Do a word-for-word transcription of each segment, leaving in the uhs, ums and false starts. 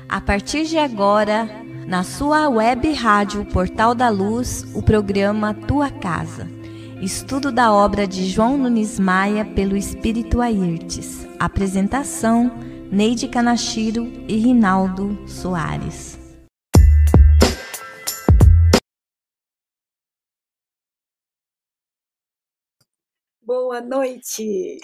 A partir de agora, na sua web rádio Portal da Luz, o programa Tua Casa. Estudo da obra de João Nunes Maia pelo Espírito Airtes. Apresentação, Neide Kanashiro e Rinaldo Soares. Boa noite.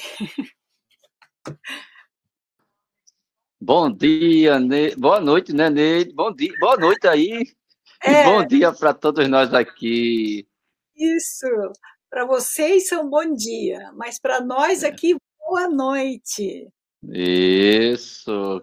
Bom dia, ne... boa noite, né, Neide? Bom dia, boa noite aí. É, e bom dia para todos nós aqui. Isso, para vocês são bom dia, mas para nós aqui, boa noite. Isso.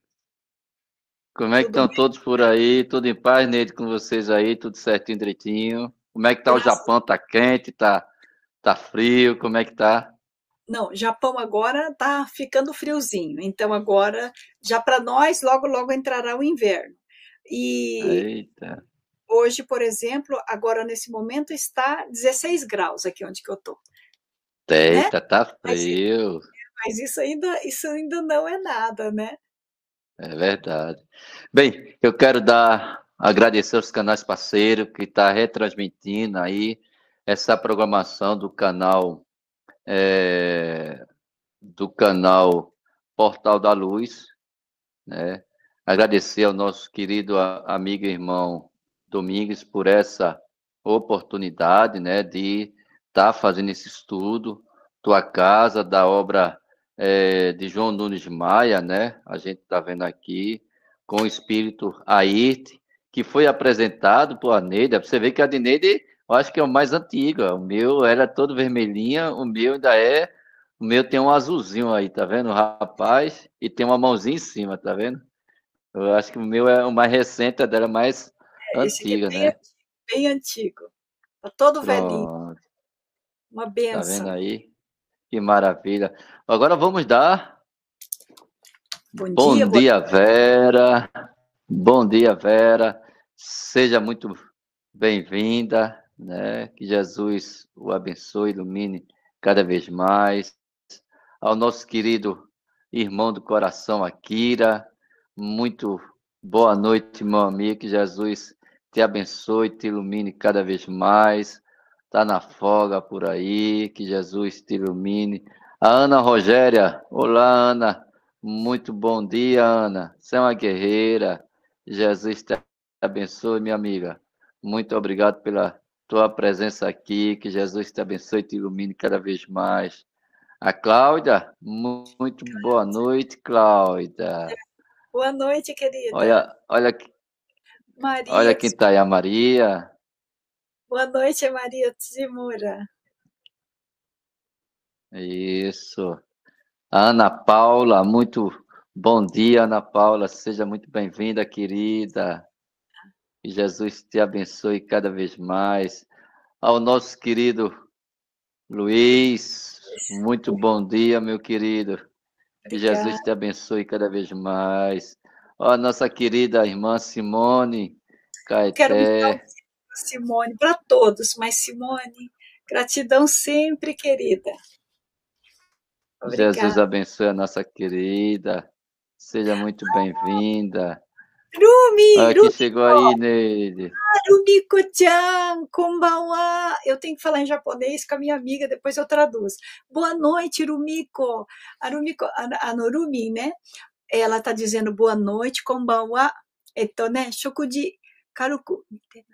Como é que Tudo estão bem? todos por aí? Tudo em paz, Neide, com vocês aí? Tudo certinho, direitinho? Como é que tá o Graças- Japão? Tá quente? Tá, tá frio? Como é que tá? Não, Japão agora tá ficando friozinho, então agora, já para nós, logo, logo entrará o inverno. E Eita, hoje, por exemplo, agora nesse momento está dezesseis graus aqui onde que eu tô, né? eita, tá Mas, frio. mas isso ainda, isso ainda não é nada, né? É verdade. Bem, eu quero dar agradecer aos canais parceiros que estão retransmitindo aí essa programação do canal é, do canal Portal da Luz, né? Agradecer ao nosso querido a- amigo e irmão Domingues por essa oportunidade, né, de estar fazendo esse estudo, Tua Casa, da obra é, de João Nunes Maia, né? A gente está vendo aqui, com o espírito Airte, que foi apresentado por a Neide. Você vê que a de Neide, eu acho que é o mais antigo. O meu era todo vermelhinho, o meu ainda é. O meu tem um azulzinho aí, tá vendo, rapaz? E tem uma mãozinha em cima, tá vendo? Eu acho que o meu é o mais recente, a dela é mais Esse aqui é antiga, bem, né? antigo, bem antigo, tá todo velhinho, Pronto, uma tá vendo benção. aí? Que maravilha. Agora vamos dar Bom dia, bom boa dia, Vera. Bom dia, Vera. Seja muito bem-vinda, né? Que Jesus o abençoe, ilumine cada vez mais. Ao nosso querido irmão do coração, Akira, muito boa noite, meu amigo. Que Jesus te abençoe, te ilumine cada vez mais. Tá na folga por aí, que Jesus te ilumine. A Ana Rogéria, olá, Ana. Muito bom dia, Ana. Você é uma guerreira. Jesus te abençoe, minha amiga. Muito obrigado pela tua presença aqui. Que Jesus te abençoe e te ilumine cada vez mais. A Cláudia, mu- muito boa noite, Cláudia. boa noite, querida. Olha, olha, olha Maria, quem está aí, a Maria. boa noite, Maria Tsumura. Isso. A Ana Paula, muito bom dia, Ana Paula. Seja muito bem-vinda, querida. Que Jesus te abençoe cada vez mais. Ao nosso querido Luiz, muito bom dia, meu querido. Que Obrigada. Jesus te abençoe cada vez mais. Ó, a nossa querida irmã Simone Quero mandar um Caeté. beijo para Simone, para todos, mas Simone, gratidão sempre, querida. Jesus Obrigada. abençoe a nossa querida. Seja muito bem-vinda. Rumi, Olha quem Rumi, chegou aí, Neide. Rumiko-chan, konbanwa. Eu tenho que falar em japonês com a minha amiga, depois eu traduzo. Boa noite, Rumiko. A Rumiko, a, a Norumi, né? Ela está dizendo boa noite, konbanwa. Eto, né? Shokuji karuku.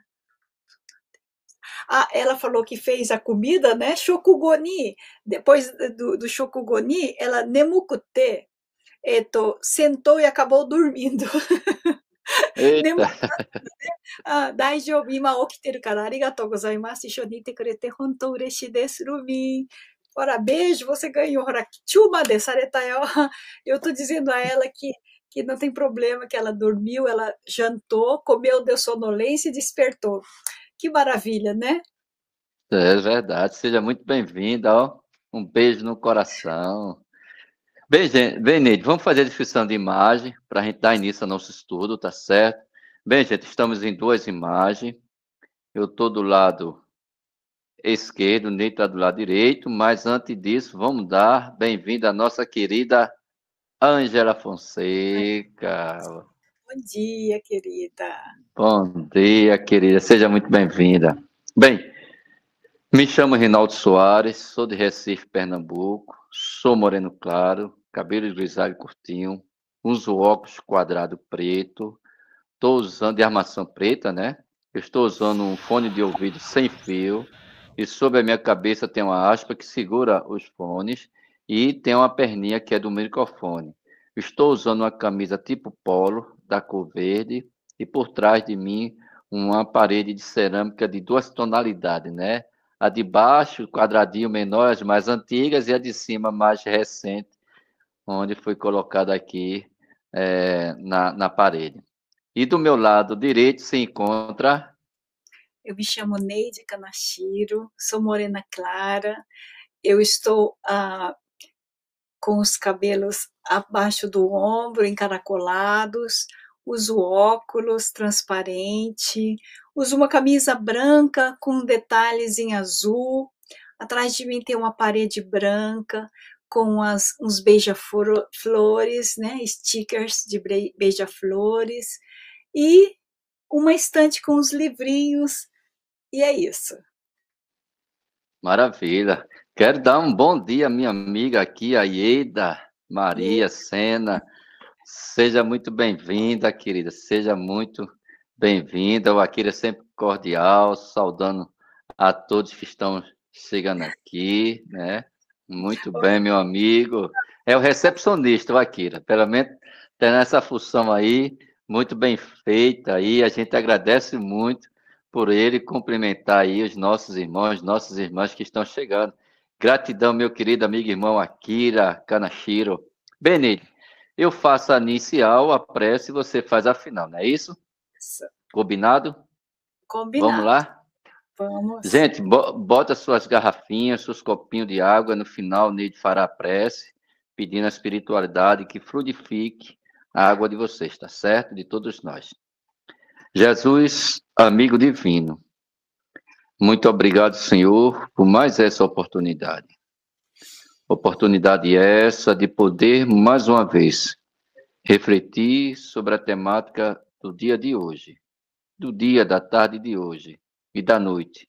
Ah, ela falou que fez a comida, né? Shokugoni. Depois do, do shokugoni, ela nemukute. Eto, sentou e acabou dormindo. Eita, あ、大丈夫。今起きてるからありがとうございます。一緒にいてくれて本当嬉しいです、ルミン。Ora, beijo, você ganhou. Ora, chuma de saretayo. Eu tô dizendo a ela que, que não tem problema, que ela dormiu, ela jantou, comeu, deu sonolência e despertou. Que maravilha, né? é verdade. Seja muito bem-vinda, ó. Um beijo no coração. Bem, gente, bem, Neide, vamos fazer a descrição de imagem para a gente dar início ao nosso estudo, tá certo? Bem, gente, estamos em duas imagens. Eu estou do lado esquerdo, o Neide está do lado direito, mas antes disso, vamos dar bem-vinda à nossa querida Ângela Fonseca. Bom dia, querida. Bom dia, querida. Seja muito bem-vinda. Bem, me chamo Rinaldo Soares, sou de Recife, Pernambuco, sou moreno claro, cabelo grisalho curtinho, uso óculos quadrado preto, estou usando de armação preta, né? Eu estou usando um fone de ouvido sem fio e sobre a minha cabeça tem uma aspa que segura os fones e tem uma perninha que é do microfone. Estou usando uma camisa tipo polo, da cor verde, e por trás de mim uma parede de cerâmica de duas tonalidades, né? A de baixo, quadradinho menor, as mais antigas, e a de cima, mais recente, onde foi colocada aqui é, na, na parede. E do meu lado direito se encontra... Eu me chamo Neide Kanashiro, sou morena clara, eu estou ah, com os cabelos abaixo do ombro, encaracolados, uso óculos transparente, uso uma camisa branca com detalhes em azul, atrás de mim tem uma parede branca com as, uns beija-flores, né, stickers de beija-flores, e uma estante com os livrinhos, e é isso. Maravilha. Quero dar um bom dia à minha amiga aqui, a Ieda Maria Sena. Seja muito bem-vinda, querida. Seja muito bem-vinda. O Akira é sempre cordial, saudando a todos que estão chegando aqui, né? Muito bem, meu amigo. É o recepcionista, o Akira. Pelo menos tem essa função aí, muito bem feita aí. A gente agradece muito por ele cumprimentar aí os nossos irmãos, nossas irmãs que estão chegando. Gratidão, meu querido amigo irmão Akira Kanashiro. Benê, eu faço a inicial, a prece, e você faz a final, não é isso? Isso. Combinado? Combinado. Vamos lá? Vamos. Gente, bota suas garrafinhas, seus copinhos de água. No final, Neide fará a prece, pedindo a espiritualidade que fluidifique a água de vocês, tá certo? De todos nós. Jesus, amigo divino, muito obrigado, Senhor, por mais essa oportunidade. Oportunidade essa de poder, mais uma vez, refletir sobre a temática do dia de hoje, do dia, da tarde de hoje e da noite,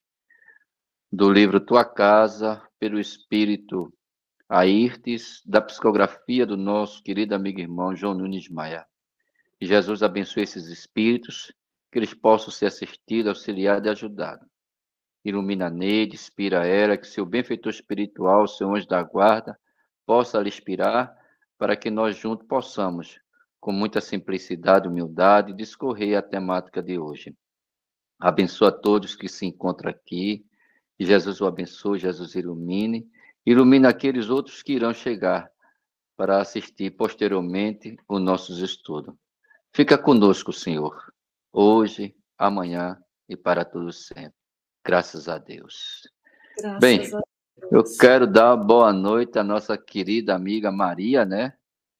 do livro Tua Casa, pelo Espírito Airtes, da psicografia do nosso querido amigo irmão João Nunes Maia. Que Jesus abençoe esses espíritos, que eles possam ser assistidos, auxiliados e ajudados. Ilumina a Neide, inspira ela, que seu benfeitor espiritual, seu anjo da guarda, possa lhe inspirar, para que nós juntos possamos, com muita simplicidade e humildade, discorrer a temática de hoje. Abençoa todos que se encontram aqui, que Jesus o abençoe, Jesus ilumine, ilumina aqueles outros que irão chegar para assistir posteriormente os nossos estudos. Fica conosco, Senhor, hoje, amanhã e para todos sempre. Graças a Deus. Graças Bem, a Deus. Eu quero dar boa noite à nossa querida amiga Maria, né?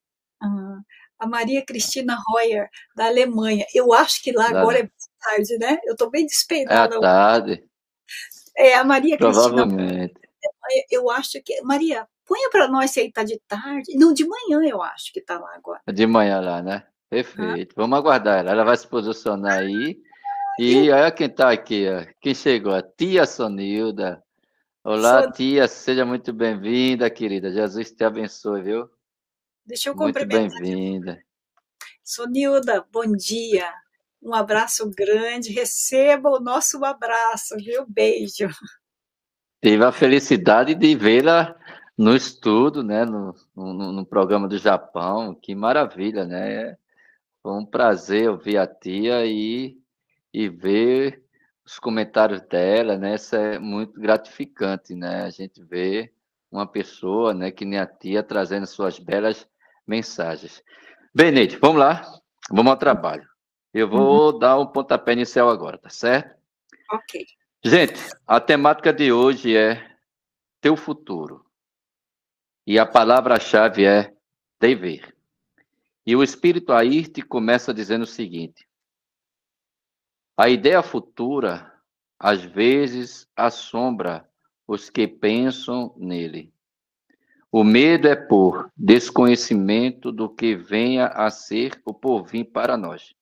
Ah, a Maria Cristina Royer, da Alemanha. Eu acho que lá Da... agora é tarde, né? Eu estou bem despeinada. É à tarde. É, a Maria Provavelmente. Cristina, eu acho que... Maria, ponha para nós se aí está de tarde. Não, de manhã eu acho que está lá agora. De manhã lá, né? Perfeito. Ah. Vamos aguardar ela. Ela vai se posicionar aí. E olha quem está aqui, ó. Quem chegou? A tia Sonilda. Olá, Son... tia. Seja muito bem-vinda, querida. Jesus te abençoe, viu? Deixa eu muito cumprimentar. Muito bem-vinda. Sonilda, bom dia. Um abraço grande. Receba o nosso abraço, viu? Beijo. Tive a felicidade de vê-la no estudo, né? No, no, no programa do Japão. Que maravilha, né? Foi um prazer ouvir a tia e, e ver os comentários dela, né? Isso é muito gratificante, né? A gente vê uma pessoa, né, que nem a tia, trazendo suas belas mensagens. Bem, Neide, vamos lá. Vamos ao trabalho. Eu vou uhum. dar um pontapé inicial agora, tá certo? Ok. Gente, a temática de hoje é teu futuro. E a palavra-chave é dever. E o Espírito Airte começa dizendo o seguinte: a ideia futura, às vezes, assombra os que pensam nele. O medo é por desconhecimento do que venha a ser o porvir para nós.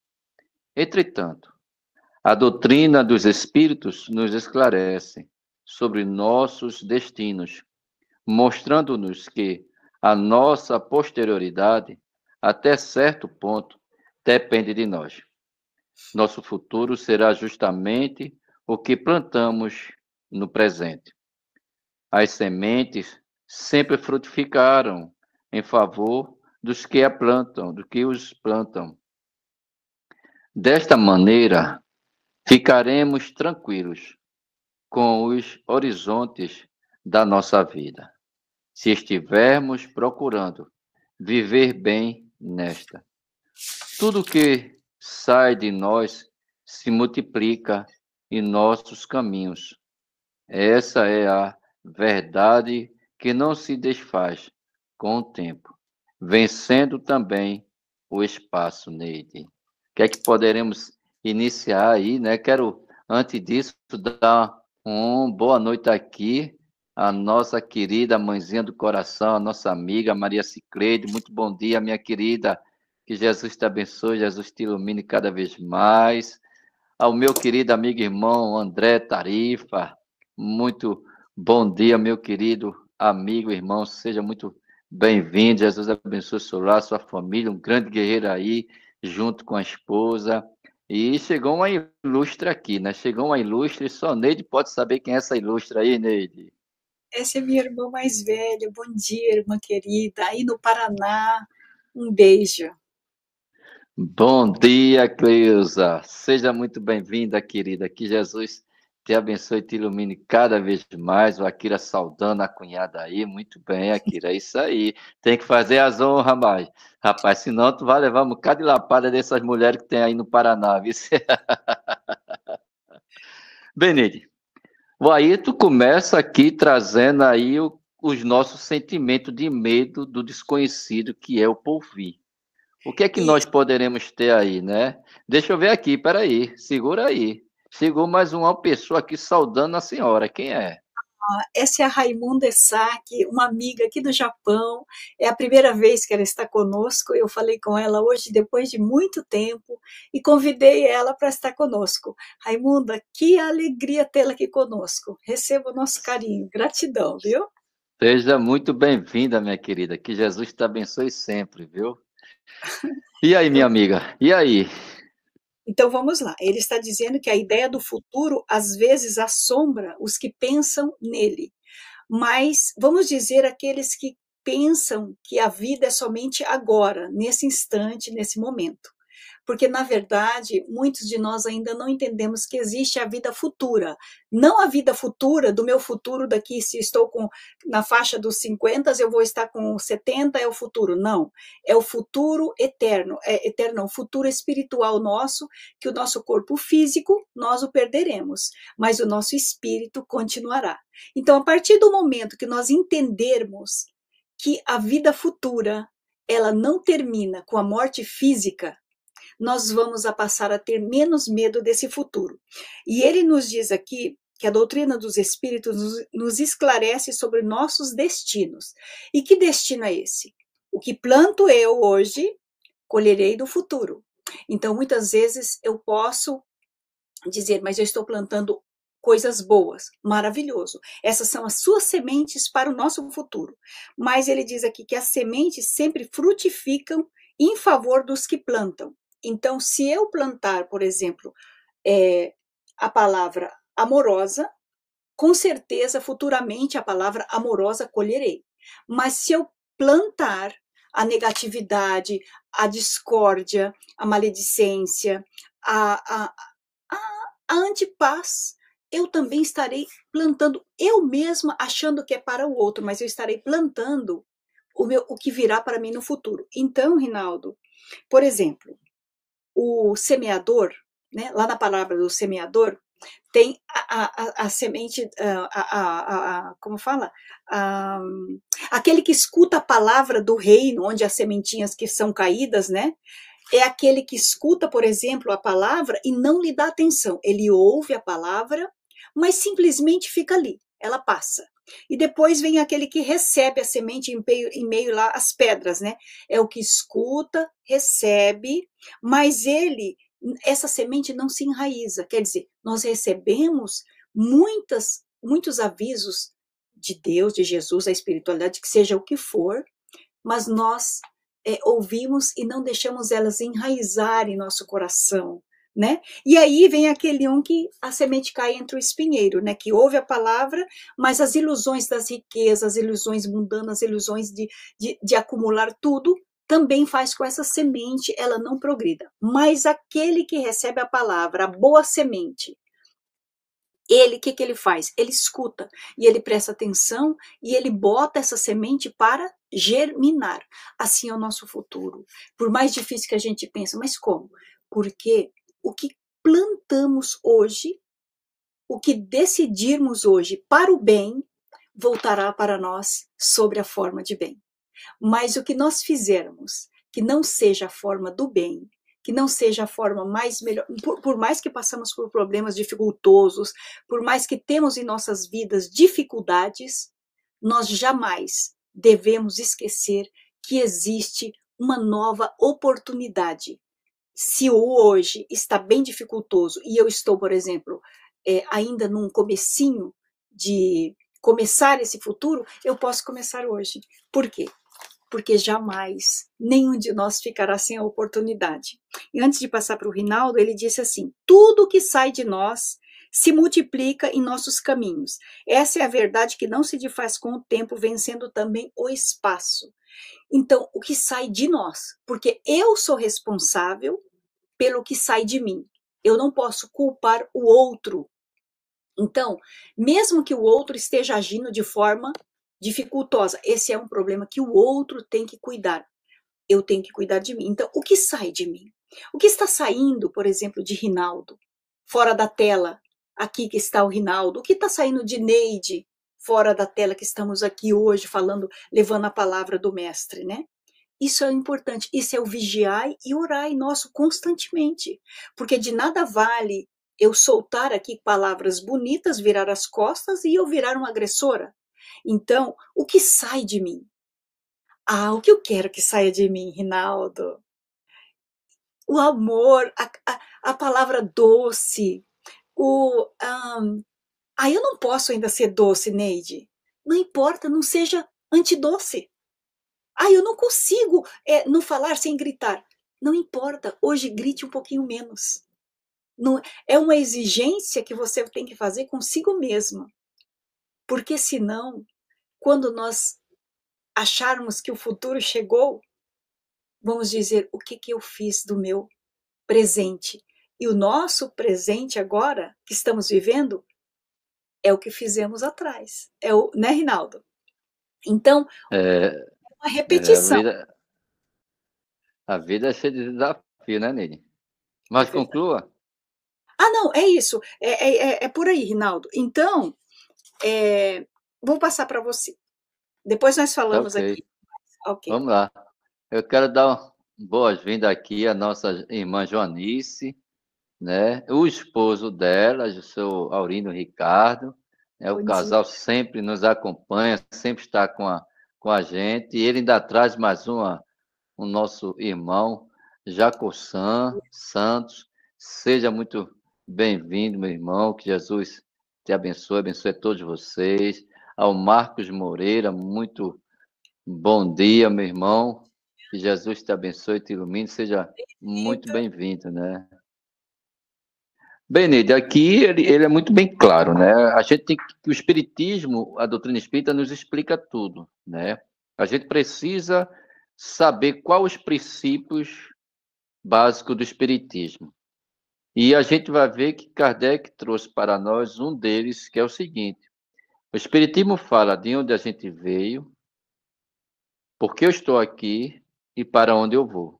Entretanto, a doutrina dos Espíritos nos esclarece sobre nossos destinos, mostrando-nos que a nossa posterioridade, até certo ponto, depende de nós. Nosso futuro será justamente o que plantamos no presente. As sementes sempre frutificaram em favor dos que a plantam, do que os plantam. Desta maneira, ficaremos tranquilos com os horizontes da nossa vida, se estivermos procurando viver bem nesta. Tudo que sai de nós se multiplica em nossos caminhos. Essa é a verdade que não se desfaz com o tempo, vencendo também o espaço, Neide. O que é que poderemos iniciar aí, né? Quero, antes disso, dar uma boa noite aqui à nossa querida mãezinha do coração, a nossa amiga Maria Cicleide. Muito bom dia, minha querida. Que Jesus te abençoe, Jesus te ilumine cada vez mais. Ao meu querido amigo e irmão André Tarifa, muito bom dia, meu querido amigo, irmão, seja muito bem-vindo. Jesus abençoe o seu lar, sua família, um grande guerreiro aí, junto com a esposa. E chegou uma ilustre aqui, né? Chegou uma ilustre, só Neide pode saber quem é essa ilustre aí, Neide. Essa é minha irmã mais velha. Bom dia, irmã querida. Aí no Paraná, um beijo. Bom dia, Cleusa. Seja muito bem-vinda, querida. Que Jesus te abençoe e te ilumine cada vez mais. O Akira saudando a cunhada aí. Muito bem, Akira. É isso aí. Tem que fazer as honras, rapaz. Rapaz, senão tu vai levar um bocado de lapada dessas mulheres que tem aí no Paraná, viu? Benede, aí tu começa aqui trazendo aí o, os nossos sentimentos de medo do desconhecido, que é o porvir. O que é que nós poderemos ter aí, né? Deixa eu ver aqui, peraí, segura aí. Chegou mais uma pessoa aqui saudando a senhora, quem é? Essa é a Raimunda Esaki, uma amiga aqui do Japão. É a primeira vez que ela está conosco. Eu falei com ela hoje, depois de muito tempo, e convidei ela para estar conosco. Raimunda, que alegria tê-la aqui conosco. Receba o nosso carinho. Gratidão, viu? Seja muito bem-vinda, minha querida. Que Jesus te abençoe sempre, viu? E aí, minha amiga? E aí? Então vamos lá. Ele está dizendo que a ideia do futuro às vezes assombra os que pensam nele, mas vamos dizer aqueles que pensam que a vida é somente agora, nesse instante, nesse momento. Porque, na verdade, muitos de nós ainda não entendemos que existe a vida futura. Não a vida futura do meu futuro daqui, se estou com, na faixa dos cinquenta, eu vou estar com setenta, é o futuro. Não, é o futuro eterno, é eterno, o futuro espiritual nosso, que o nosso corpo físico, nós o perderemos, mas o nosso espírito continuará. Então, a partir do momento que nós entendermos que a vida futura, ela não termina com a morte física, nós vamos a passar a ter menos medo desse futuro. E ele nos diz aqui que a doutrina dos espíritos nos, nos esclarece sobre nossos destinos. E que destino é esse? O que planto eu hoje, colherei do futuro. Então, muitas vezes eu posso dizer, mas eu estou plantando coisas boas, maravilhoso. Essas são as suas sementes para o nosso futuro. Mas ele diz aqui que as sementes sempre frutificam em favor dos que plantam. Então, se eu plantar, por exemplo, é, a palavra amorosa, com certeza, futuramente, a palavra amorosa colherei. Mas se eu plantar a negatividade, a discórdia, a maledicência, a, a, a, a antipaz, eu também estarei plantando, eu mesma achando que é para o outro, mas eu estarei plantando o, meu, o que virá para mim no futuro. Então, Rinaldo, por exemplo, o semeador, né, lá na palavra do semeador, tem a, a, a semente, a, a, a, como fala? A, aquele que escuta a palavra do reino, onde as sementinhas que são caídas, né? É aquele que escuta, por exemplo, a palavra e não lhe dá atenção. Ele ouve a palavra, mas simplesmente fica ali, ela passa. E depois vem aquele que recebe a semente em meio, em meio lá às pedras, né? É o que escuta, recebe, mas ele essa semente não se enraiza. Quer dizer, nós recebemos muitas, muitos avisos de Deus, de Jesus, da espiritualidade, que seja o que for, mas nós é, ouvimos e não deixamos elas enraizar em nosso coração, né? E aí vem aquele um que a semente cai entre o espinheiro, né? Que ouve a palavra, mas as ilusões das riquezas, as ilusões mundanas, as ilusões de, de, de acumular tudo, também faz com essa semente ela não progrida. Mas aquele que recebe a palavra, a boa semente, ele, o que, que ele faz? Ele escuta, e ele presta atenção, e ele bota essa semente para germinar. Assim é o nosso futuro. Por mais difícil que a gente pense, mas como? Porque o que plantamos hoje, o que decidirmos hoje para o bem, voltará para nós sobre a forma de bem. Mas o que nós fizermos, que não seja a forma do bem, que não seja a forma mais melhor, por, por mais que passamos por problemas dificultosos, por mais que temos em nossas vidas dificuldades, nós jamais devemos esquecer que existe uma nova oportunidade. Se o hoje está bem dificultoso e eu estou, por exemplo, é, ainda num comecinho de começar esse futuro, eu posso começar hoje. Por quê? Porque jamais nenhum de nós ficará sem a oportunidade. E antes de passar para o Rinaldo, ele disse assim, tudo que sai de nós se multiplica em nossos caminhos. Essa é a verdade que não se desfaz com o tempo, vencendo também o espaço. Então, o que sai de nós? Porque eu sou responsável pelo que sai de mim. Eu não posso culpar o outro. Então, mesmo que o outro esteja agindo de forma dificultosa, esse é um problema que o outro tem que cuidar. Eu tenho que cuidar de mim. Então, o que sai de mim? O que está saindo, por exemplo, de Rinaldo? Fora da tela, aqui que está o Rinaldo. O que está saindo de Neide? Fora da tela que estamos aqui hoje falando, levando a palavra do mestre, né? Isso é importante. Isso é o vigiar e orar nosso constantemente. Porque de nada vale eu soltar aqui palavras bonitas, virar as costas e eu virar uma agressora. Então, o que sai de mim? Ah, o que eu quero que saia de mim, Rinaldo? O amor, a, a, a palavra doce, o... Um, ah, eu não posso ainda ser doce, Neide. Não importa, não seja antidoce. Ah, eu não consigo é, não falar sem gritar. Não importa, hoje grite um pouquinho menos. Não, é uma exigência que você tem que fazer consigo mesma. Porque senão, quando nós acharmos que o futuro chegou, vamos dizer, o que, que eu fiz do meu presente? E o nosso presente agora, que estamos vivendo, é o que fizemos atrás. É o, né, Rinaldo? Então, é, uma repetição. É, a, vida, a vida é cheia de desafio, né, Neide? Mas é conclua. Ah, não, é isso. É, é, é por aí, Rinaldo. Então, é, vou passar para você. Depois nós falamos okay. aqui. Okay. Vamos lá. Eu quero dar boas-vindas aqui à nossa irmã Joanice, né? O esposo dela, o seu Aurino Ricardo. Né? O casal dia. sempre nos acompanha, sempre está com a, com a gente. E ele ainda traz mais uma, o nosso irmão, Jacossan Santos. Seja muito bem-vindo, meu irmão. Que Jesus te abençoe, abençoe a todos vocês. Ao Marcos Moreira, muito bom dia, meu irmão. Que Jesus te abençoe e te ilumine. Seja muito bem-vindo, né? Bem, Neide, aqui ele, ele é muito bem claro, né? A gente tem que... O Espiritismo, a doutrina espírita, nos explica tudo, né? A gente precisa saber quais os princípios básicos do Espiritismo. E a gente vai ver que Kardec trouxe para nós um deles, que é o seguinte. O Espiritismo fala de onde a gente veio, por que eu estou aqui e para onde eu vou.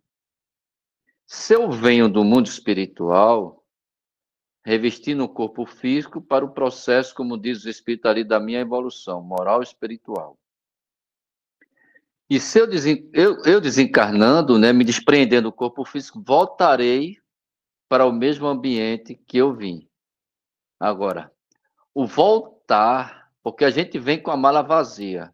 Se eu venho do mundo espiritual, revestindo o corpo físico para o processo, como diz o Espírito ali, da minha evolução moral e espiritual. E se eu, desen... eu, eu desencarnando, né, me despreendendo do corpo físico, voltarei para o mesmo ambiente que eu vim. Agora, o voltar, porque a gente vem com a mala vazia.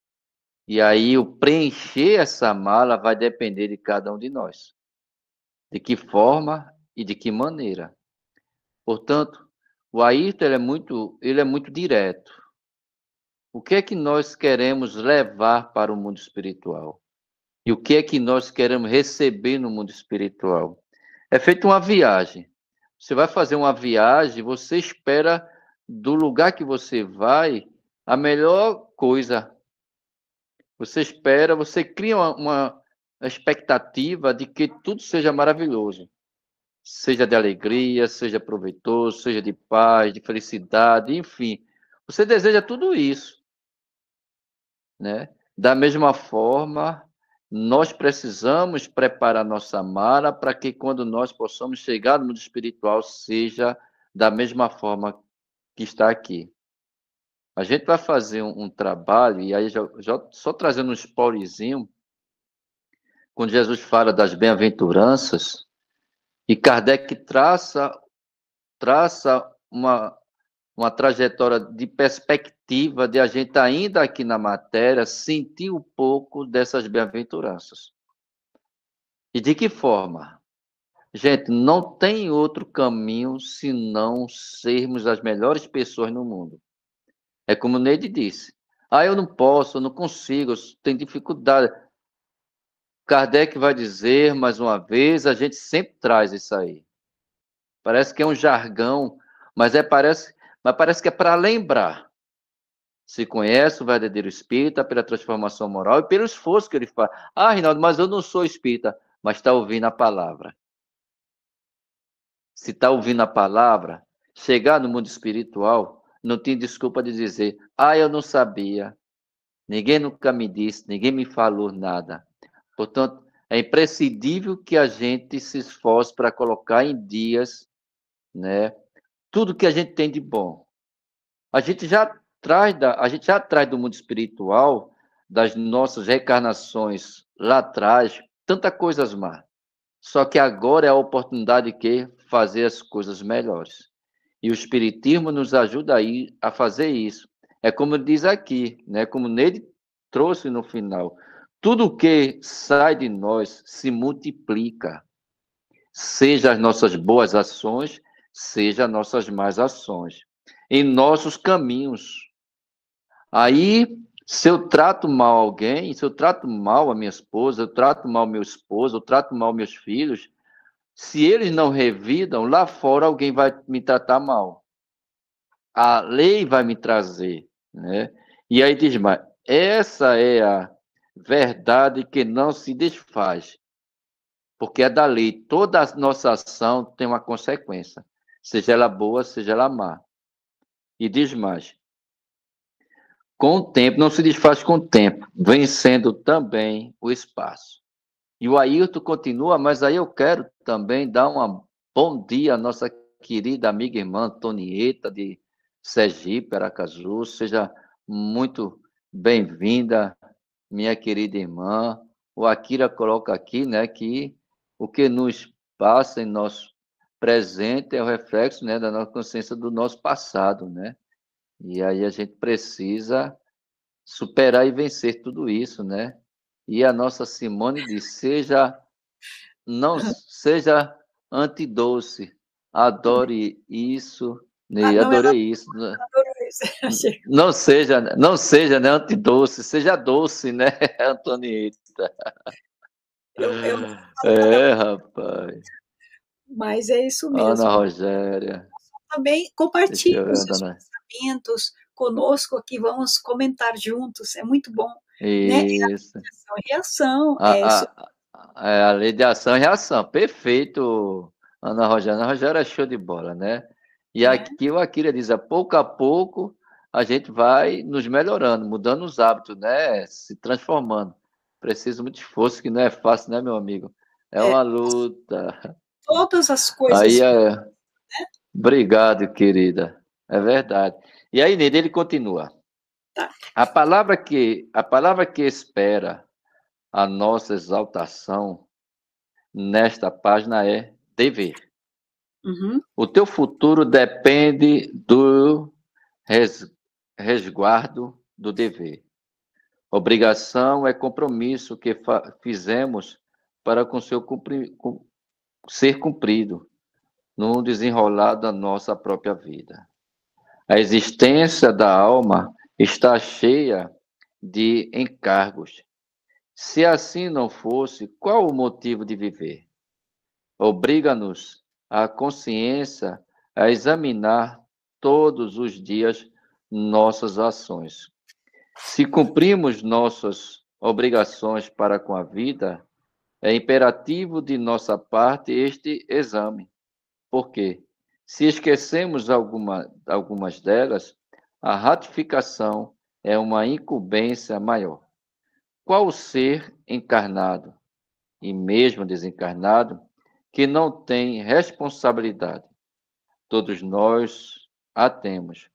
E aí o preencher essa mala vai depender de cada um de nós. De que forma e de que maneira. Portanto, o Ayrton ele é muito, ele é muito direto. O que é que nós queremos levar para o mundo espiritual? E o que é que nós queremos receber no mundo espiritual? É feita uma viagem. Você vai fazer uma viagem, você espera do lugar que você vai a melhor coisa. Você espera, você cria uma, uma expectativa de que tudo seja maravilhoso. Seja de alegria, seja proveitoso, seja de paz, de felicidade, enfim. Você deseja tudo isso, né? Da mesma forma, nós precisamos preparar nossa mala para que quando nós possamos chegar no mundo espiritual seja da mesma forma que está aqui. A gente vai fazer um, um trabalho, e aí já, já só trazendo um spoilerzinho, quando Jesus fala das bem-aventuranças, e Kardec traça, traça uma, uma trajetória de perspectiva de a gente ainda aqui na matéria sentir um pouco dessas bem-aventuranças. E de que forma? Gente, não tem outro caminho senão sermos as melhores pessoas no mundo. É como o Neide disse. Ah, eu não posso, eu não consigo, eu tenho dificuldade. Kardec vai dizer, mais uma vez, a gente sempre traz isso aí. Parece que é um jargão, mas, é, parece, mas parece que é para lembrar. Se conhece o verdadeiro espírita pela transformação moral e pelo esforço que ele faz. Ah, Reinaldo, mas eu não sou espírita, mas está ouvindo a palavra. Se está ouvindo a palavra, chegar no mundo espiritual, não tem desculpa de dizer, ah, eu não sabia, ninguém nunca me disse, ninguém me falou nada. Portanto, é imprescindível que a gente se esforce para colocar em dias, né, tudo que a gente tem de bom. A gente já traz, da, a gente já traz do mundo espiritual, das nossas reencarnações lá atrás, tanta coisas más. Só que agora é a oportunidade de que fazer as coisas melhores. E o Espiritismo nos ajuda aí a fazer isso. É como diz aqui, né? Como Neide trouxe no final. Tudo que sai de nós se multiplica. Seja as nossas boas ações, seja as nossas más ações. Em nossos caminhos. Aí, se eu trato mal alguém, se eu trato mal a minha esposa, eu trato mal meu esposo, eu trato mal meus filhos, se eles não revidam, lá fora alguém vai me tratar mal. A lei vai me trazer, né? E aí diz, mas essa é a verdade que não se desfaz. Porque é da lei, toda a nossa ação tem uma consequência, seja ela boa, seja ela má. E diz mais, com o tempo, não se desfaz com o tempo, vencendo também o espaço. E o Ayrton continua, mas aí eu quero também dar um bom dia à nossa querida amiga e irmã Antonieta, de Sergipe, Aracaju. Seja muito bem-vinda, minha querida irmã. O Akira coloca aqui, né, que o que nos passa em nosso presente é o reflexo, né, da nossa consciência do nosso passado, né? E aí a gente precisa superar e vencer tudo isso, né? E a nossa Simone diz, seja, não seja antidoce, adore isso, Ah, né? não, ela Adorei isso. adorou isso. Achei. Não seja, não seja, né, antidoce, seja doce, né, Antonieta? Eu, eu não É, rapaz. Mas é isso Ana mesmo. Rogéria. Também Deixa compartilhe eu ver, os seus dona. pensamentos conosco aqui, vamos comentar juntos, é muito bom, né? Isso. Ação e reação, é A, isso. a, a, é a lei de ação e reação. Perfeito, Ana Rogéria. Ana Rogéria é show de bola, né? E Né? aqui o Akira diz, a pouco a pouco a gente vai nos melhorando, mudando os hábitos, né? Se transformando. Precisa muito esforço, que não é fácil, né, meu amigo? É É, uma luta. todas as coisas. Aí é... Obrigado, querida. É verdade. E aí, nele, ele continua. Tá. A palavra que, a palavra que espera a nossa exaltação nesta página é dever. Uhum. O teu futuro depende do res, resguardo do dever. Obrigação é compromisso que fizemos para com seu cumpri, ser cumprido no desenrolar da nossa própria vida. A existência da alma está cheia de encargos. Se assim não fosse, qual o motivo de viver? Obriga-nos a consciência a examinar todos os dias nossas ações. Se cumprimos nossas obrigações para com a vida, é imperativo de nossa parte este exame. Por quê? Se esquecemos alguma, algumas delas, a ratificação é uma incumbência maior. Qual ser encarnado, e mesmo desencarnado, que não tem responsabilidade? Todos nós a temos.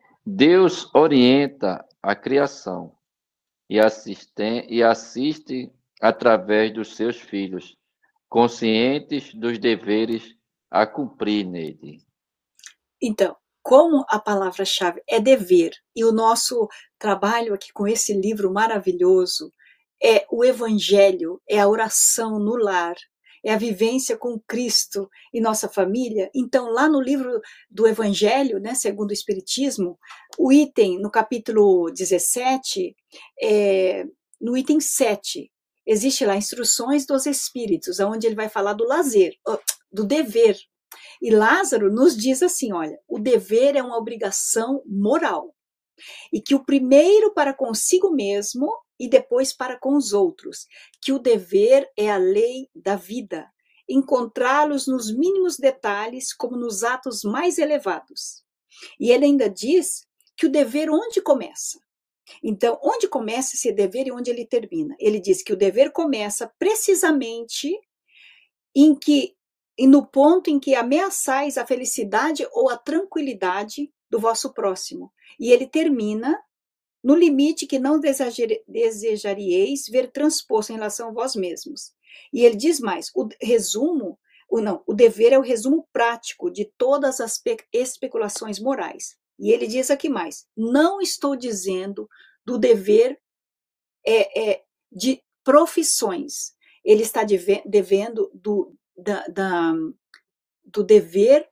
Deus orienta a criação e assiste, e assiste através dos seus filhos, conscientes dos deveres a cumprir nele. Então, como a palavra-chave é dever, e o nosso trabalho aqui com esse livro maravilhoso é o evangelho, é a oração no lar, é a vivência com Cristo e nossa família. Então, lá no livro do Evangelho, né, segundo o Espiritismo, o item, no capítulo dezessete, é, no item sete, existe lá instruções dos espíritos, onde ele vai falar do lazer, do dever. E Lázaro nos diz assim, olha, o dever é uma obrigação moral, e que o primeiro para consigo mesmo e depois para com os outros, que o dever é a lei da vida, encontrá-los nos mínimos detalhes como nos atos mais elevados. E ele ainda diz que o dever onde começa? Então, onde começa esse dever e onde ele termina? Ele diz que o dever começa precisamente em que, e no ponto em que ameaçais a felicidade ou a tranquilidade do vosso próximo. E ele termina no limite que não desejaríeis ver transposto em relação a vós mesmos. E ele diz mais, o resumo, o não, o dever é o resumo prático de todas as especulações morais. E ele diz aqui mais, não estou dizendo do dever é, é, de profissões, ele está deve, devendo do, da, da, do dever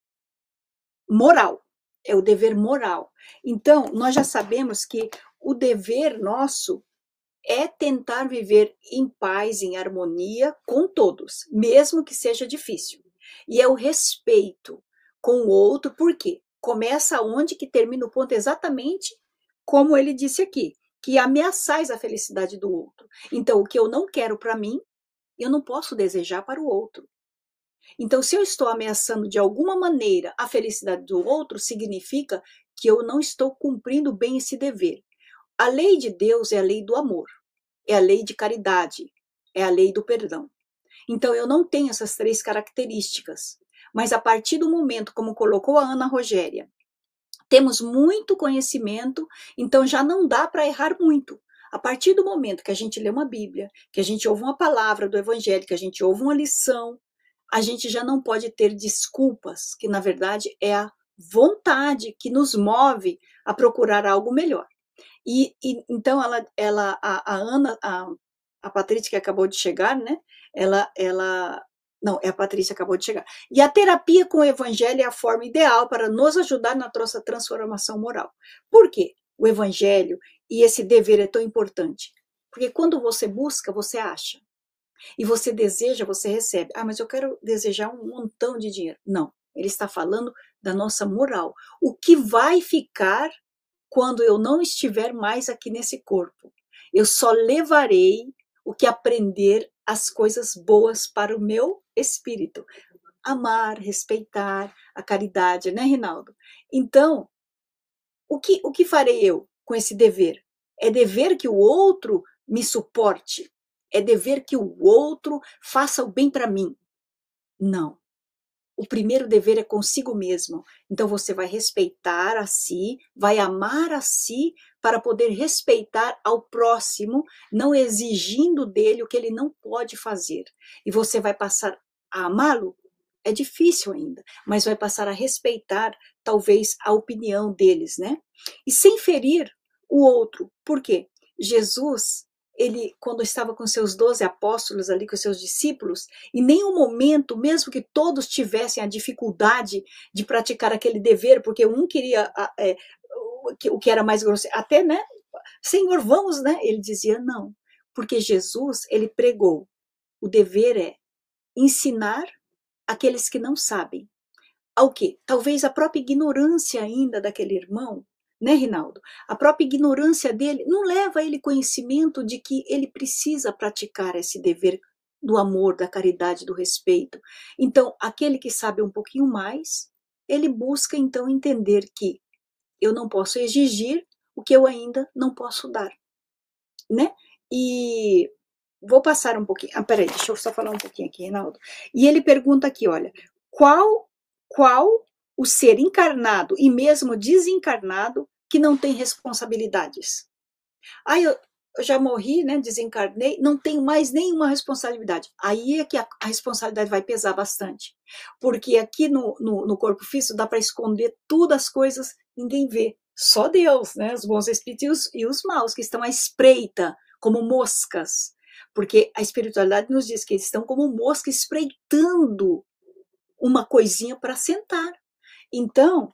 moral. É o dever moral. Então, nós já sabemos que o dever nosso é tentar viver em paz, em harmonia com todos, mesmo que seja difícil. E é o respeito com o outro, por quê? Começa onde que termina o ponto exatamente como ele disse aqui, que ameaçais a felicidade do outro. Então, o que eu não quero para mim, eu não posso desejar para o outro. Então, se eu estou ameaçando de alguma maneira a felicidade do outro, significa que eu não estou cumprindo bem esse dever. A lei de Deus é a lei do amor, é a lei de caridade, é a lei do perdão. Então, eu não tenho essas três características, mas a partir do momento, como colocou a Ana Rogéria, temos muito conhecimento, então já não dá para errar muito. A partir do momento que a gente lê uma Bíblia, que a gente ouve uma palavra do Evangelho, que a gente ouve uma lição, a gente já não pode ter desculpas, que na verdade é a vontade que nos move a procurar algo melhor. E, e então ela, ela a, a Ana, a, a Patrícia que acabou de chegar, né? Ela, ela, não, é a Patrícia que acabou de chegar. E a terapia com o Evangelho é a forma ideal para nos ajudar na nossa transformação moral. Por quê? O Evangelho e esse dever é tão importante. Porque quando você busca, você acha. E você deseja, você recebe. Ah, mas eu quero desejar um montão de dinheiro. Não, ele está falando da nossa moral. O que vai ficar quando eu não estiver mais aqui nesse corpo? Eu só levarei o que aprender as coisas boas para o meu espírito. Amar, respeitar, a caridade, né, Rinaldo? Então, o que, o que farei eu com esse dever? É dever que o outro me suporte. É dever que o outro faça o bem para mim. Não. O primeiro dever é consigo mesmo. Então você vai respeitar a si, vai amar a si para poder respeitar ao próximo, não exigindo dele o que ele não pode fazer. E você vai passar a amá-lo? É difícil ainda, mas vai passar a respeitar talvez a opinião deles, né? E sem ferir o outro. Por quê? Jesus, ele, quando estava com seus doze apóstolos ali, com seus discípulos, em nenhum momento, mesmo que todos tivessem a dificuldade de praticar aquele dever, porque um queria é, o que era mais grosseiro, até, né, Senhor, vamos, né? Ele dizia não, porque Jesus, ele pregou, o dever é ensinar aqueles que não sabem. Ao quê? Talvez a própria ignorância ainda daquele irmão, né, Rinaldo? A própria ignorância dele não leva a ele conhecimento de que ele precisa praticar esse dever do amor, da caridade, do respeito. Então, aquele que sabe um pouquinho mais, ele busca então entender que eu não posso exigir o que eu ainda não posso dar, né? E vou passar um pouquinho. Ah, peraí, deixa eu só falar um pouquinho aqui, Rinaldo. E ele pergunta aqui, olha, qual, qual o ser encarnado e mesmo desencarnado que não tem responsabilidades? Ah, eu, eu já morri, né? Desencarnei, não tenho mais nenhuma responsabilidade. Aí é que a, a responsabilidade vai pesar bastante. Porque aqui no, no, no corpo físico dá para esconder todas as coisas, ninguém vê. Só Deus, né? Os bons espíritos e os, e os maus, que estão à espreita, como moscas. Porque a espiritualidade nos diz que eles estão como moscas espreitando uma coisinha para sentar. Então,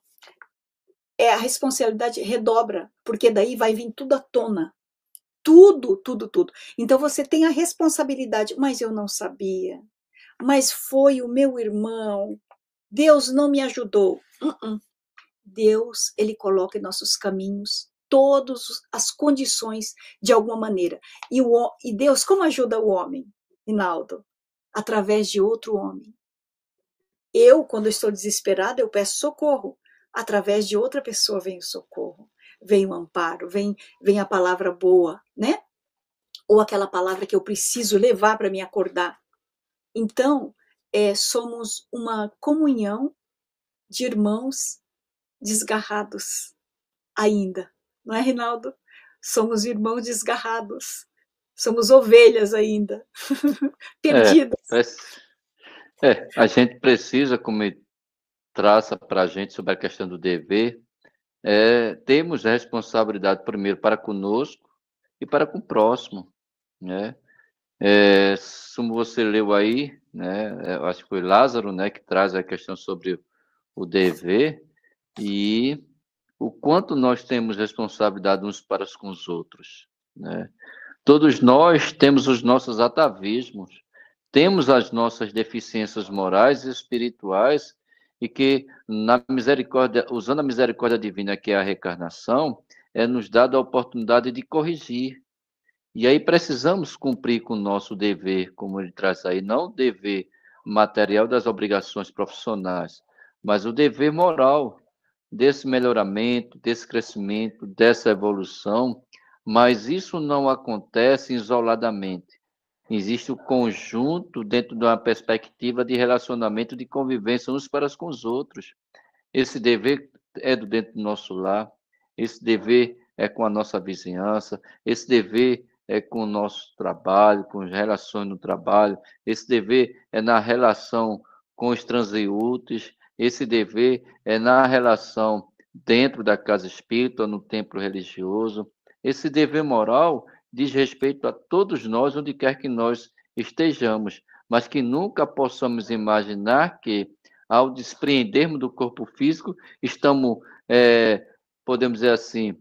é, a responsabilidade redobra, porque daí vai vir tudo à tona. Tudo, tudo, tudo. Então você tem a responsabilidade, mas eu não sabia. Mas foi o meu irmão. Deus não me ajudou. Uh-uh. Deus, ele coloca em nossos caminhos todas as condições de alguma maneira. E, o, e Deus, como ajuda o homem, Rinaldo? Através de outro homem. Eu, quando estou desesperada, eu peço socorro. Através de outra pessoa vem o socorro. Vem o amparo, vem, vem a palavra boa, né? Ou aquela palavra que eu preciso levar para me acordar. Então, é, somos uma comunhão de irmãos desgarrados ainda. Não é, Rinaldo? Somos irmãos desgarrados. Somos ovelhas ainda. Perdidas. É, é, a gente precisa, como ele traça para a gente sobre a questão do dever, é, temos a responsabilidade primeiro para conosco e para com o próximo, né? É, como você leu aí, né? Eu acho que foi Lázaro, né, que traz a questão sobre o dever e o quanto nós temos responsabilidade uns para com os outros, né? Todos nós temos os nossos atavismos, temos as nossas deficiências morais e espirituais e que na misericórdia, usando a misericórdia divina que é a reencarnação, é nos dada a oportunidade de corrigir. E aí precisamos cumprir com o nosso dever, como ele traz aí, não o dever material das obrigações profissionais, mas o dever moral desse melhoramento, desse crescimento, dessa evolução, mas isso não acontece isoladamente. Existe o conjunto dentro de uma perspectiva de relacionamento, de convivência uns para com os outros. Esse dever é do dentro do nosso lar, esse dever é com a nossa vizinhança, esse dever é com o nosso trabalho, com as relações no trabalho, esse dever é na relação com os transeúntes, esse dever é na relação dentro da casa espírita, no templo religioso. Esse dever moral diz respeito a todos nós, onde quer que nós estejamos, mas que nunca possamos imaginar que, ao despreendermos do corpo físico, estamos, é, podemos dizer assim,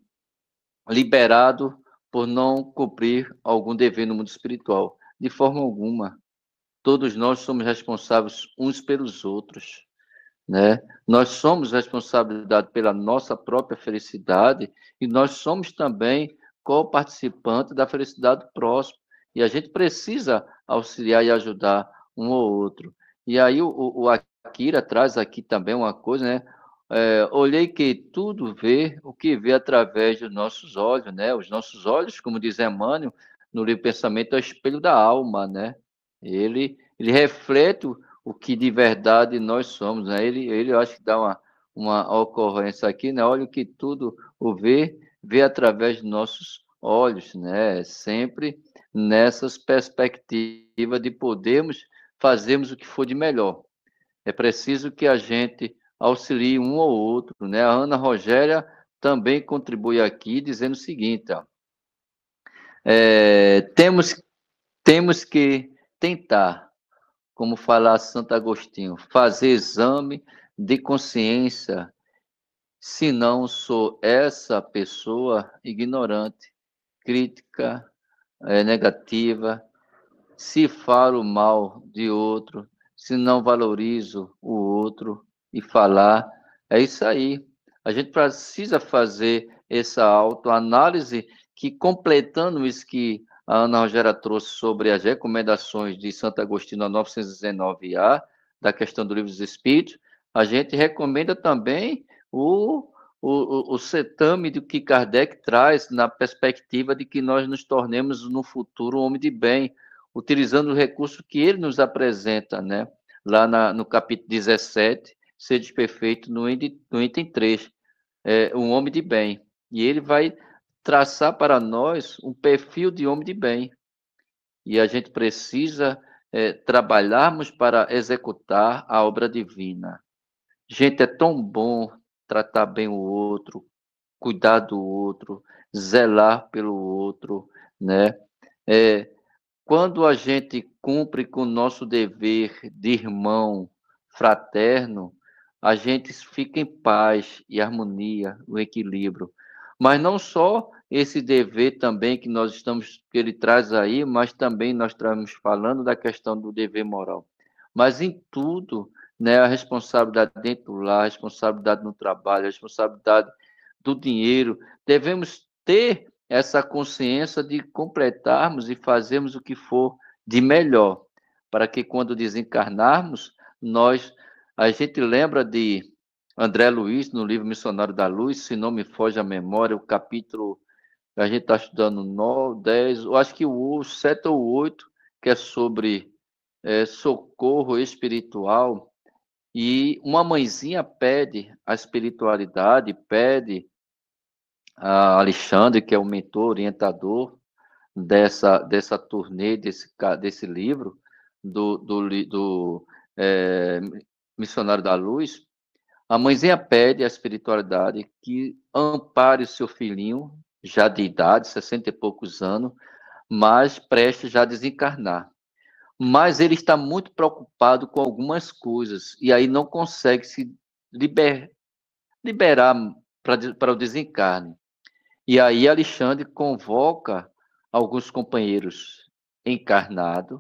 liberados por não cumprir algum dever no mundo espiritual. De forma alguma. Todos nós somos responsáveis uns pelos outros, né? Nós somos responsabilizados pela nossa própria felicidade e nós somos também co-participantes da felicidade do próximo. E a gente precisa auxiliar e ajudar um ou outro. E aí o, o Akira traz aqui também uma coisa, né? É, olhei que tudo vê o que vê através dos nossos olhos, né? Os nossos olhos, como diz Emmanuel, no livro Pensamento, é o espelho da alma, né? Ele, ele reflete o, o que de verdade nós somos, né? Ele, ele eu acho que dá uma, uma ocorrência aqui, né? Olha o que tudo o vê, vê através dos nossos olhos, né? Sempre nessas perspectivas de podermos fazermos o que for de melhor. É preciso que a gente auxilie um ou outro, né? A Ana Rogéria também contribui aqui dizendo o seguinte, ó, é, temos, temos que tentar, como falar Santo Agostinho, fazer exame de consciência, se não sou essa pessoa ignorante, crítica, é, negativa, se falo mal de outro, se não valorizo o outro e falar, é isso aí. A gente precisa fazer essa autoanálise que, completando isso que a Ana Rogéria trouxe sobre as recomendações de Santo Agostinho, novecentos e dezenove A, da questão do Livro dos Espíritos, a gente recomenda também o, o, o certame do que Kardec traz na perspectiva de que nós nos tornemos no futuro um homem de bem, utilizando o recurso que ele nos apresenta, né? Lá na, no capítulo dezessete, Sedes Perfeito, no item, no item três, é, um homem de bem. E ele vai traçar para nós um perfil de homem de bem. E a gente precisa é, trabalharmos para executar a obra divina. Gente, é tão bom tratar bem o outro, cuidar do outro, zelar pelo outro, né? É, quando a gente cumpre com o nosso dever de irmão fraterno, a gente fica em paz e harmonia, o equilíbrio. Mas não só esse dever também que nós estamos, que ele traz aí, mas também nós estamos falando da questão do dever moral. Mas em tudo, né, a responsabilidade dentro do lar, a responsabilidade no trabalho, a responsabilidade do dinheiro, devemos ter essa consciência de completarmos e fazermos o que for de melhor, para que quando desencarnarmos, nós, a gente lembra de André Luiz, no livro Missionário da Luz, se não me foge a memória, o capítulo, a gente está estudando nove, dez, eu acho que o sete ou oito, que é sobre é, socorro espiritual, e uma mãezinha pede a espiritualidade, pede a Alexandre, que é o mentor, orientador dessa, dessa turnê, desse, desse livro, do, do, do é, Missionário da Luz, a mãezinha pede à espiritualidade que ampare o seu filhinho, já de idade, sessenta e poucos anos, mas prestes já a desencarnar. Mas ele está muito preocupado com algumas coisas, e aí não consegue se liber, liberar para o desencarne. E aí Alexandre convoca alguns companheiros encarnados,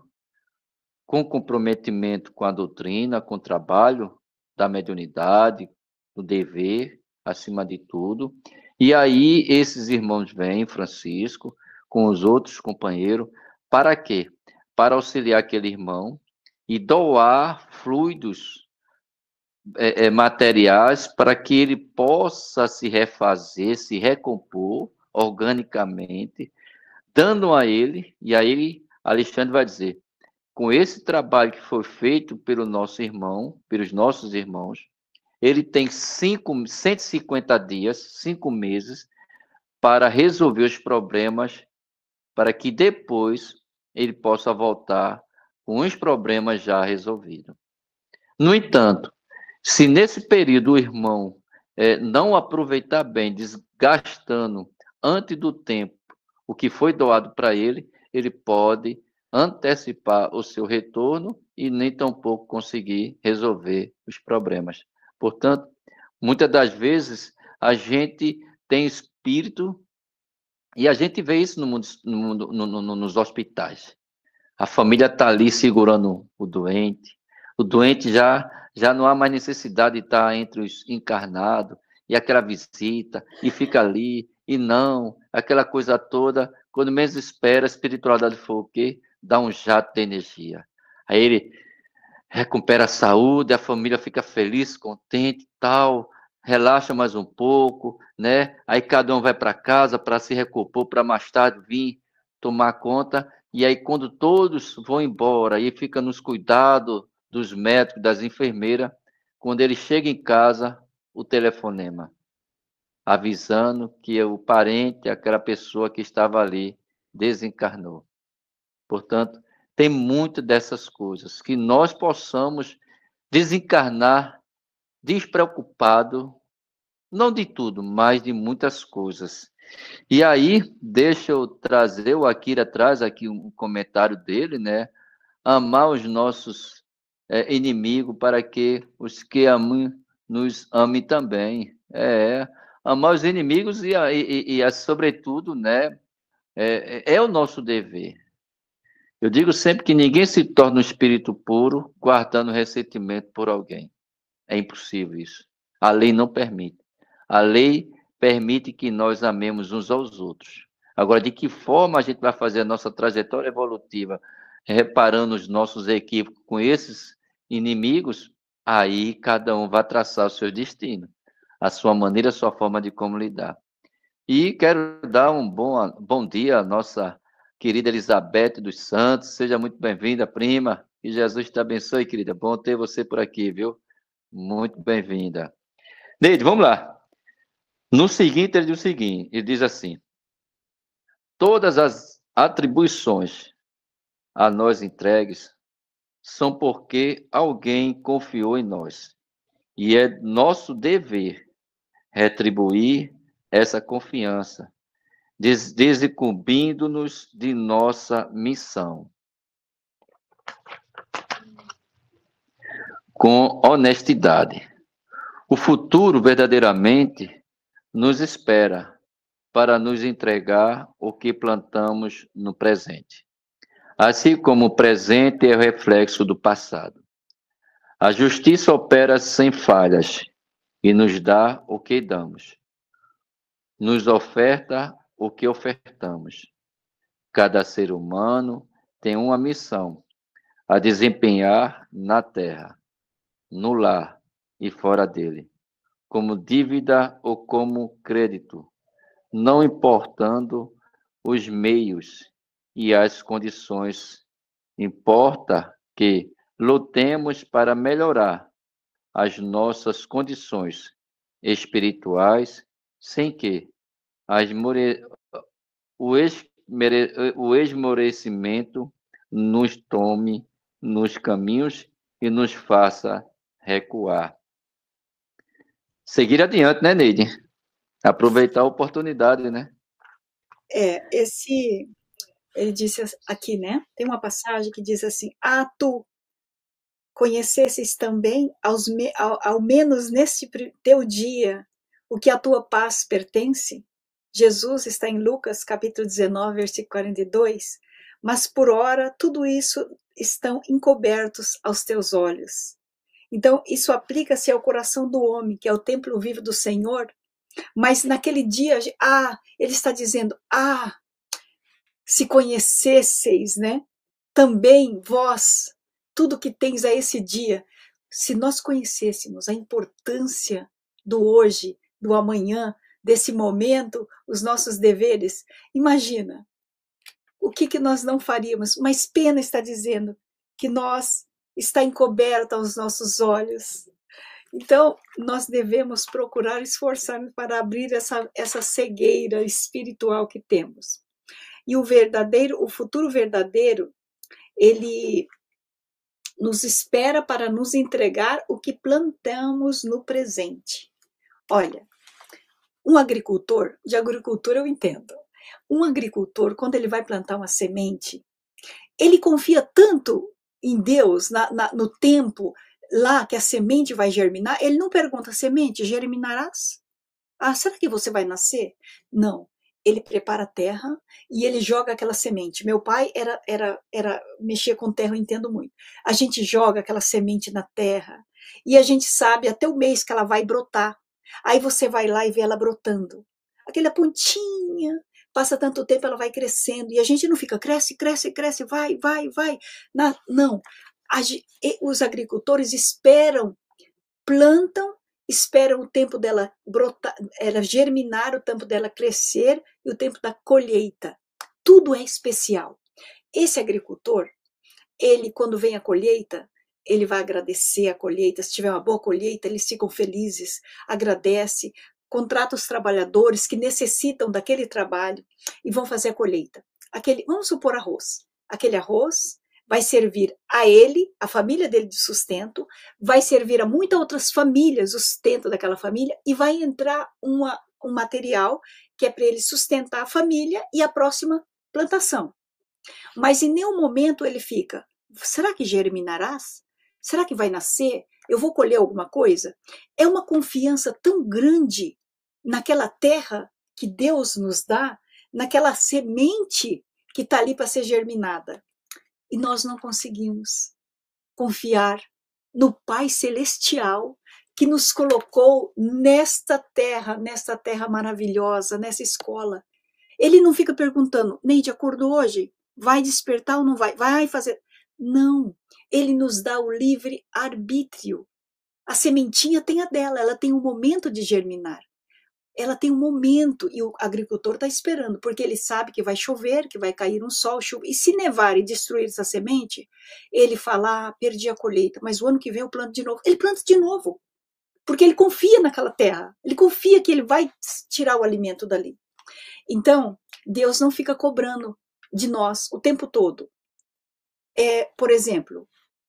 com comprometimento com a doutrina, com o trabalho da mediunidade, do dever, acima de tudo. E aí esses irmãos vêm, Francisco, com os outros companheiros, para quê? Para auxiliar aquele irmão e doar fluidos é, é, materiais para que ele possa se refazer, se recompor organicamente, dando a ele, e aí Alexandre vai dizer, com esse trabalho que foi feito pelo nosso irmão, pelos nossos irmãos, ele tem cinco, cento e cinquenta dias, cinco meses, para resolver os problemas, para que depois ele possa voltar com os problemas já resolvidos. No entanto, se nesse período o irmão é, não aproveitar bem, desgastando antes do tempo o que foi doado para ele, ele pode antecipar o seu retorno e nem tampouco conseguir resolver os problemas. Portanto, muitas das vezes a gente tem espírito e a gente vê isso no mundo, no mundo, no, no, nos hospitais. A família está ali segurando o doente, o doente já, já não há mais necessidade de estar entre os encarnados, e aquela visita, e fica ali, e não, aquela coisa toda, quando menos espera, a espiritualidade for o quê? Dá um jato de energia. Aí ele recupera a saúde, a família fica feliz, contente, tal, relaxa mais um pouco, né? Aí cada um vai para casa para se recompor, para mais tarde vir tomar conta, e aí quando todos vão embora, e fica nos cuidados dos médicos, das enfermeiras, quando ele chega em casa, o telefonema, avisando que o parente, aquela pessoa que estava ali, desencarnou. Portanto, tem muito dessas coisas, que nós possamos desencarnar despreocupado, não de tudo, mas de muitas coisas. E aí, deixa eu trazer, o Akira traz aqui um comentário dele, né? Amar os nossos é, inimigos para que os que amam nos amem também. É, amar os inimigos e, e, e, e sobretudo, né? É, é o nosso dever. Eu digo sempre que ninguém se torna um espírito puro guardando ressentimento por alguém. É impossível isso. A lei não permite. A lei permite que nós amemos uns aos outros. Agora, de que forma a gente vai fazer a nossa trajetória evolutiva, reparando os nossos equívocos com esses inimigos, aí cada um vai traçar o seu destino, a sua maneira, a sua forma de como lidar. E quero dar um bom, bom dia à nossa querida Elizabeth dos Santos. Seja muito bem-vinda, prima. Que Jesus te abençoe, querida. Bom ter você por aqui, viu? Muito bem-vinda. Neide, vamos lá. No seguinte, ele diz o seguinte, ele diz assim: todas as atribuições a nós entregues são porque alguém confiou em nós. E é nosso dever retribuir essa confiança, des desincumbindo-nos de nossa missão. Com honestidade. O futuro verdadeiramente nos espera para nos entregar o que plantamos no presente. Assim como o presente é o reflexo do passado. A justiça opera sem falhas e nos dá o que damos. Nos oferta o que ofertamos. Cada ser humano tem uma missão a desempenhar na terra, no lar e fora dele, como dívida ou como crédito, não importando os meios e as condições. Importa que lutemos para melhorar as nossas condições espirituais, sem que as more... o, esmere... o esmorecimento nos tome nos caminhos e nos faça recuar. Seguir adiante, né, Neide? Aproveitar a oportunidade, né? É, esse, ele disse aqui, né? Tem uma passagem que diz assim: ah, tu conhecesses também, aos, ao, ao menos neste teu dia, o que a tua paz pertence? Jesus está em Lucas, capítulo dezenove, versículo quarenta e dois. Mas por ora, tudo isso estão encobertos aos teus olhos. Então, isso aplica-se ao coração do homem, que é o templo vivo do Senhor. Mas naquele dia, ah, ele está dizendo, ah, se conhecesseis, né? Também vós, tudo que tens a esse dia, se nós conhecêssemos a importância do hoje, do amanhã, desse momento, os nossos deveres, imagina, o que, que nós não faríamos? Mas pena está dizendo que nós está encoberta aos nossos olhos. Então, nós devemos procurar esforçar-nos para abrir essa, essa cegueira espiritual que temos. E o verdadeiro, o futuro verdadeiro, ele nos espera para nos entregar o que plantamos no presente. Olha, um agricultor, de agricultura eu entendo, um agricultor, quando ele vai plantar uma semente, ele confia tanto em Deus, na, na, no tempo lá que a semente vai germinar, ele não pergunta, semente, germinarás? Ah, será que você vai nascer? Não. Ele prepara a terra e ele joga aquela semente. Meu pai era, era, era mexer com terra, eu entendo muito. A gente joga aquela semente na terra e a gente sabe até o mês que ela vai brotar. Aí você vai lá e vê ela brotando. Aquela pontinha, passa tanto tempo, ela vai crescendo. E a gente não fica, cresce, cresce, cresce, vai, vai, vai. Não, a, os agricultores esperam, plantam, esperam o tempo dela brotar, ela germinar, o tempo dela crescer e o tempo da colheita. Tudo é especial. Esse agricultor, ele quando vem a colheita, ele vai agradecer a colheita. Se tiver uma boa colheita, eles ficam felizes, agradece, contrata os trabalhadores que necessitam daquele trabalho e vão fazer a colheita. Aquele, vamos supor arroz. Aquele arroz vai servir a ele, a família dele de sustento, vai servir a muitas outras famílias o sustento daquela família e vai entrar uma, um material que é para ele sustentar a família e a próxima plantação. Mas em nenhum momento ele fica, será que germinarás? Será que vai nascer? Eu vou colher alguma coisa? É uma confiança tão grande naquela terra que Deus nos dá, naquela semente que está ali para ser germinada. E nós não conseguimos confiar no Pai Celestial que nos colocou nesta terra, nesta terra maravilhosa, nessa escola. Ele não fica perguntando, Neide, acordou hoje? Vai despertar ou não vai? Vai fazer? Não, ele nos dá o livre arbítrio. A sementinha tem a dela, ela tem um momento de germinar. Ela tem um momento e o agricultor está esperando, porque ele sabe que vai chover, que vai cair um sol, chuva. E se nevar e destruir essa semente, ele fala, ah, perdi a colheita, mas o ano que vem eu planto de novo. Ele planta de novo, porque ele confia naquela terra, ele confia que ele vai tirar o alimento dali. Então, Deus não fica cobrando de nós o tempo todo. É, por exemplo,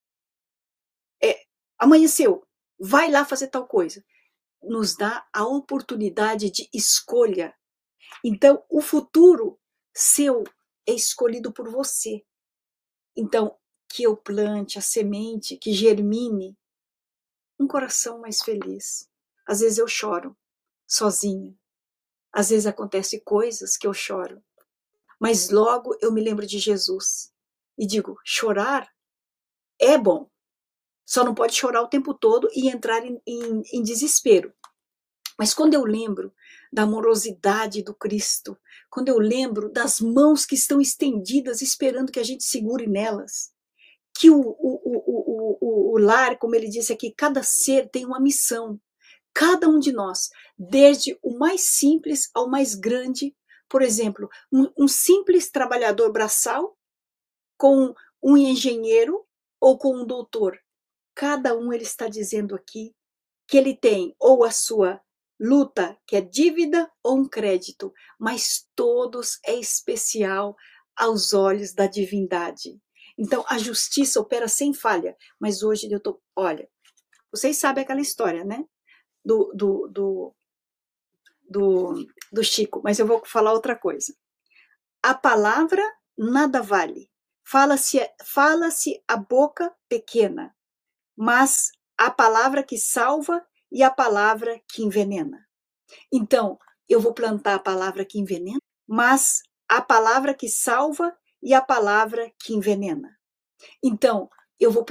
é, amanheceu, vai lá fazer tal coisa. Nos dá a oportunidade de escolha. Então, o futuro seu é escolhido por você. Então, que eu plante a semente, que germine um coração mais feliz. Às vezes eu choro sozinha. Às vezes acontecem coisas que eu choro. Mas logo eu me lembro de Jesus. E digo, chorar é bom. Só não pode chorar o tempo todo e entrar em, em, em desespero. Mas quando eu lembro da amorosidade do Cristo, quando eu lembro das mãos que estão estendidas esperando que a gente segure nelas, que o, o, o, o, o lar, como ele disse aqui, cada ser tem uma missão, cada um de nós, desde o mais simples ao mais grande, por exemplo, um, um simples trabalhador braçal com um engenheiro ou com um doutor, cada um ele está dizendo aqui que ele tem ou a sua luta, que é dívida ou um crédito, mas todos é especial aos olhos da divindade. Então, a justiça opera sem falha, mas hoje eu tô, olha, vocês sabem aquela história, né, do, do, do, do, do Chico, mas eu vou falar outra coisa. A palavra nada vale, fala-se fala-se a boca pequena, mas a palavra que salva e a palavra que envenena. Então, eu vou plantar a palavra que envenena, mas a palavra que salva e a palavra que envenena. Então, eu vou